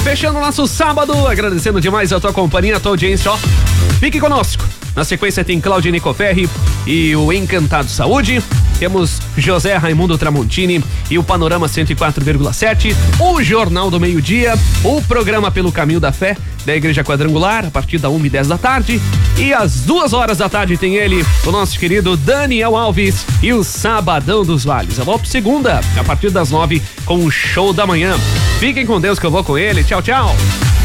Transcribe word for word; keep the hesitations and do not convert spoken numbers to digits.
Fechando o nosso sábado, agradecendo demais a tua companhia, a tua audiência, ó. Fique conosco. Na sequência tem Cláudio Nicoferri e o Encantado Saúde. Temos José Raimundo Tramontini e o Panorama cento e quatro vírgula sete, o Jornal do Meio-Dia, o programa Pelo Caminho da Fé da Igreja Quadrangular, a partir da uma e dez da tarde. E às duas horas da tarde tem ele, o nosso querido Daniel Alves e o Sabadão dos Vales. Eu vou pro segunda, a partir das nove, com o Show da Manhã. Fiquem com Deus que eu vou com ele. Tchau, tchau.